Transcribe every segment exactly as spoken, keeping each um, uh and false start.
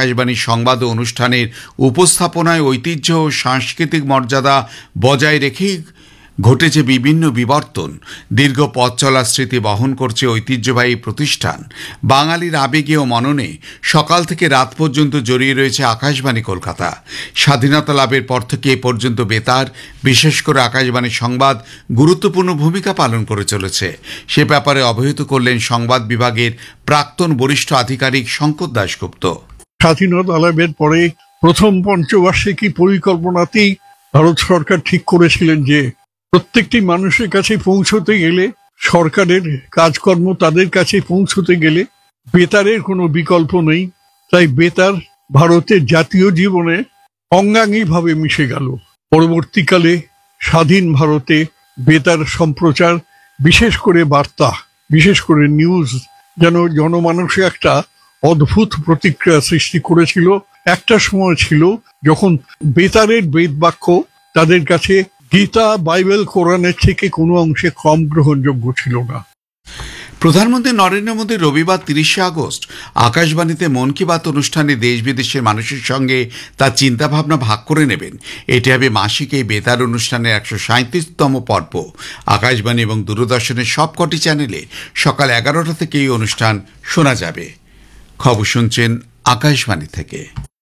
আকাশবাণীর সংবাদ ও অনুষ্ঠানের উপস্থাপনায় ঐতিহ্য ও সাংস্কৃতিক মর্যাদা বজায় রেখেই ঘটেছে বিভিন্ন বিবর্তন। দীর্ঘ পথ চলার স্মৃতি বহন করছে ঐতিহ্যবাহী প্রতিষ্ঠান। বাঙালির আবেগে ও মননে সকাল থেকে রাত পর্যন্ত জড়িয়ে রয়েছে আকাশবাণী কলকাতা। স্বাধীনতা লাভের পর থেকে এ পর্যন্ত বেতার, বিশেষ করে আকাশবাণীর সংবাদ গুরুত্বপূর্ণ ভূমিকা পালন করে চলেছে। সে ব্যাপারে অবহিত করলেন সংবাদ বিভাগের প্রাক্তন বরিষ্ঠ আধিকারিক শঙ্কর দাশগুপ্ত। স্বাধীনতা লাভের পরে প্রথম পঞ্চবার্ষিকী পরিকল্পনাতেই ভারত সরকার ঠিক করেছিলেন যে প্রত্যেকটি মানুষের কাছে পৌঁছতে গেলে, সরকারের কাজকর্ম তাদের কাছে পৌঁছতে গেলে বেতারের কোনো বিকল্প নেই। তাই বেতার ভারতের জাতীয় জীবনে অঙ্গাঙ্গিভাবে মিশে গেল। পরবর্তীকালে স্বাধীন ভারতে বেতার সম্প্রচার, বিশেষ করে বার্তা, বিশেষ করে নিউজ, যেন জনমানসে একটা অদ্ভুত প্রতিক্রিয়া সৃষ্টি করেছিল। একটা সময় ছিল যখন বেতারের বেদবাক্য তাদের কাছে গীতা, বাইবেল, কোরআনের থেকে কোনো অংশে কম গ্রহণযোগ্য ছিল না। প্রধানমন্ত্রী নরেন্দ্র মোদী রবিবার তিরিশে আগস্ট আকাশবাণীতে মন কি বাত অনুষ্ঠানে দেশ বিদেশের মানুষের সঙ্গে তার চিন্তাভাবনা ভাগ করে নেবেন। এটি হবে মাসিক এই বেতার অনুষ্ঠানের একশো সাঁত্রিশতম পর্ব। আকাশবাণী এবং দূরদর্শনের সবকটি চ্যানেলে সকাল এগারোটা থেকে এই অনুষ্ঠান শোনা যাবে। খবর শুনছেন আকাশবাণী থেকে।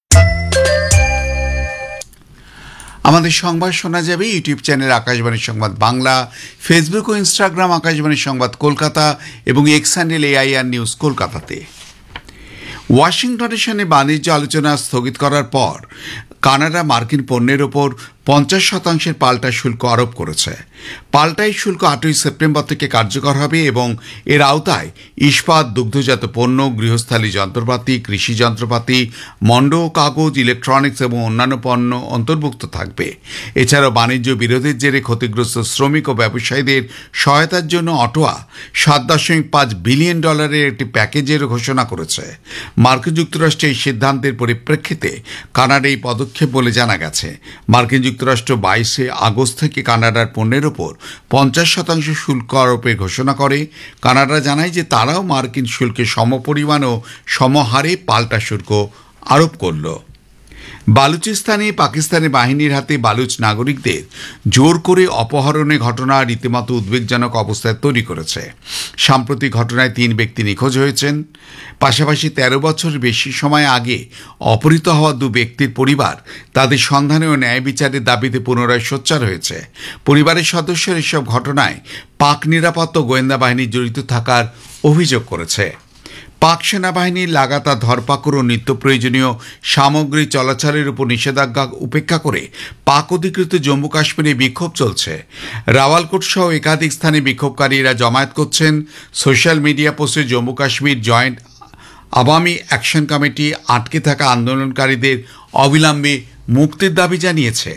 আমাদের সংবাদ শোনা যাবে ইউটিউব চ্যানেল আকাশবাণী সংবাদ বাংলা, ফেসবুক ও ইনস্টাগ্রাম আকাশবাণী সংবাদ কলকাতা এবং এক্স হ্যান্ডেল এআইআর নিউজ কলকাতাতে। ওয়াশিংটনের সঙ্গে বাণিজ্য আলোচনা স্থগিত করার পর কানাডা মার্কিন পণ্যের ওপর পঞ্চাশ শতাংশের পাল্টা শুল্ক আরোপ করেছে। পাল্টা এই শুল্ক আটই সেপ্টেম্বর থেকে কার্যকর হবে এবং এর আওতায় ইস্পাত, দুগ্ধজাত পণ্য, গৃহস্থালী যন্ত্রপাতি, কৃষি যন্ত্রপাতি, মণ্ড, কাগজ, ইলেকট্রনিক্স এবং অন্যান্য পণ্য অন্তর্ভুক্ত থাকবে। এছাড়াও বাণিজ্য বিরোধের জেরে ক্ষতিগ্রস্ত শ্রমিক ও ব্যবসায়ীদের সহায়তার জন্য অটোয়া সাত দশমিক পাঁচ বিলিয়ন ডলারের একটি প্যাকেজের ঘোষণা করেছে। মার্কিন যুক্তরাষ্ট্রের এই সিদ্ধান্তের পরিপ্রেক্ষিতে কানাডা এই পদক্ষেপ বলে জানা গেছে। মার্কিন যুক্তরাষ্ট্র বাইশে আগস্ট থেকে কানাডার পণ্যের ওপর পঞ্চাশ শতাংশ শুল্ক আরোপের ঘোষণা করে। কানাডা জানায় যে তারাও মার্কিন শুল্কের সমপরিমাণ ও সমহারে পাল্টা শুল্ক আরোপ করল। বালুচিস্তানে পাকিস্তানি বাহিনীর হাতে বালুচ নাগরিকদের জোর করে অপহরণের ঘটনা রীতিমতো উদ্বেগজনক অবস্থায় তৈরি করেছে। সাম্প্রতিক ঘটনায় তিন ব্যক্তি নিখোঁজ হয়েছেন। পাশাপাশি তেরো বছর বেশি সময় আগে অপহৃত হওয়া দু ব্যক্তির পরিবার তাদের সন্ধানে ও ন্যায় বিচারের দাবিতে পুনরায় সোচ্চার হয়েছে। পরিবারের সদস্যরা এসব ঘটনায় পাক নিরাপত্তা গোয়েন্দা বাহিনী জড়িত থাকার অভিযোগ করেছে। পাক সেনাবাহিনীর লাগাতার ধরপাকড় ও নিত্য প্রয়োজনীয় সামগ্রী চলাচলের উপর নিষেধাজ্ঞা উপেক্ষা করে পাক অধিকৃত জম্মু কাশ্মীরে বিক্ষোভ চলছে। রাওয়ালকোট সহ একাধিক স্থানে বিক্ষোভকারীরা জমায়েত করছেন। সোশ্যাল মিডিয়া পোস্টে Jammu Kashmir joint Awami action committee আটকে থাকা আন্দোলনকারীদের অবিলম্বে মুক্তির দাবি জানিয়েছে।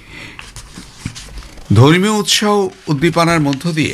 ধর্মীয় উৎসাহ উদ্দীপনার মধ্য দিয়ে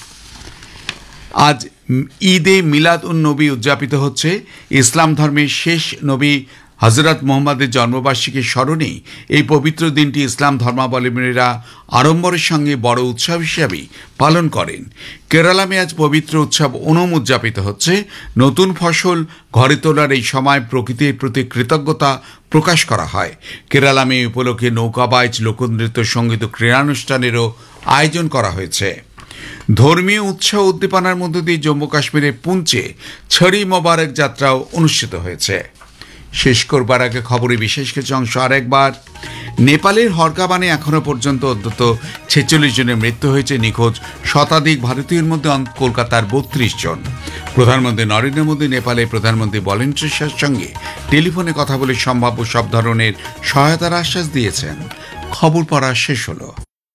আজ ঈদে মিলাদ উন নবী উদযাপিত হচ্ছে। ইসলাম ধর্মের শেষ নবী হজরত মোহাম্মদের জন্মবার্ষিকীর স্মরণেই এই পবিত্র দিনটি ইসলাম ধর্মাবলম্বীরা আড়ম্বরের সঙ্গে বড় উৎসব হিসাবেই পালন করেন। কেরালামে আজ পবিত্র উৎসব ওনম উদযাপিত হচ্ছে। নতুন ফসল ঘরে তোলার এই সময় প্রকৃতির প্রতি কৃতজ্ঞতা প্রকাশ করা হয়। কেরালামে এই উপলক্ষে নৌকাবাইজ, লোকনৃত্য, সঙ্গীত ও ক্রীড়ানুষ্ঠানেরও আয়োজন করা হয়েছে। ধর্মীয় উৎসাহ উদ্দীপনার মধ্য দিয়ে জম্মু কাশ্মীরের পুঞ্চে ছড়ি মোবারক যাত্রাও অনুষ্ঠিত হয়েছে। শেষ করবার আগে খবরে বিশেষ কিছু অংশ আরেকবার। নেপালের হরকাবানে এখনো পর্যন্ত অন্তত ছেচল্লিশ জনের মৃত্যু হয়েছে। নিখোঁজ শতাধিক ভারতীয়ের মধ্যে কলকাতার বত্রিশ জন। প্রধানমন্ত্রী নরেন্দ্র মোদী নেপালের প্রধানমন্ত্রী বলেন ট্রিশার সঙ্গে টেলিফোনে কথা বলে সম্ভাব্য সব ধরনের সহায়তার আশ্বাস দিয়েছেন। খবর পড়া শেষ হলো।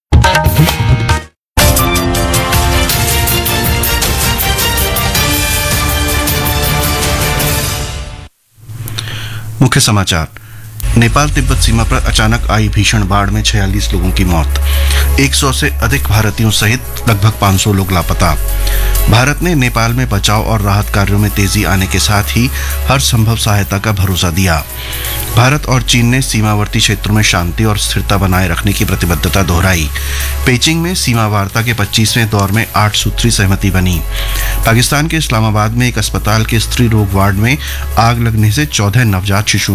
मुख्य समाचार। नेपाल तिब्बत सीमा पर अचानक आई भीषण बाढ़ में छियालीस लोगों की मौत। सौ से अधिक भारतीयों सहित लगभग पाँच सौ लोग लापता। भारत ने नेपाल में बचाव और राहत कार्यों में तेजी आने के साथ ही हर संभव सहायता का भरोसा दिया। भारत और चीन ने सीमावर्ती क्षेत्रों में शांति और स्थिरता बनाए रखने की प्रतिबद्धता दोहराई। पेचिंग में सीमा वार्ता के पच्चीसवें दौर में आठ सूत्री सहमति बनी। पाकिस्तान के इस्लामाबाद में एक अस्पताल के स्त्री रोग वार्ड में आग लगने से चौदह नवजात शिशु